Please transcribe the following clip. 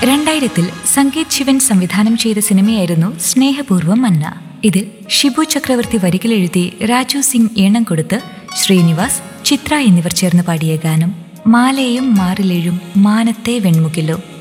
2000-ൽ സംഗീത് ശിവൻ സംവിധാനം ചെയ്ത സിനിമയായിരുന്നു സ്നേഹപൂർവ്വം മന്ന. ഇതിൽ ഷിബു ചക്രവർത്തി വരികളെഴുതി രാജു സിംഗ് ഈണം കൊടുത്ത് ശ്രീനിവാസ്, ചിത്ര എന്നിവർ ചേർന്ന് പാടിയ ഗാനം മാലയും മാറിലെഴും മാനത്തെ വെൺമുകിലോ.